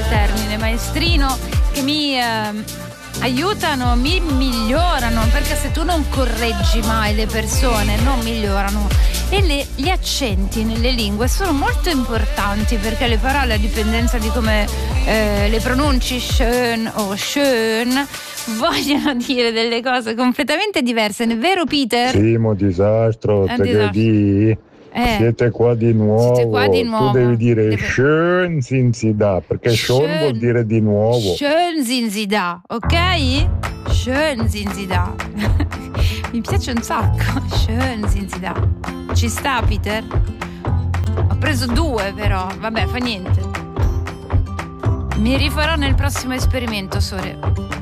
termine, maestrino, che mi aiutano, mi migliorano, perché se tu non correggi mai le persone non migliorano. E gli accenti nelle lingue sono molto importanti, perché le parole, a dipendenza di come le pronunci, schön o schön, vogliono dire delle cose completamente diverse, è vero Peter? Simo, disastro, te disastro. devi. Siete qua di nuovo. Siete qua di nuovo. Tu devi dire schön sind Sie da, perché schön vuol dire di nuovo. Schön sind Sie da, ok? Schön sind Sie da. Mi piace un sacco. Schön sind Sie da. Ci sta, Peter? Ho preso 2 però, vabbè, fa niente. Mi rifarò nel prossimo esperimento, Sore.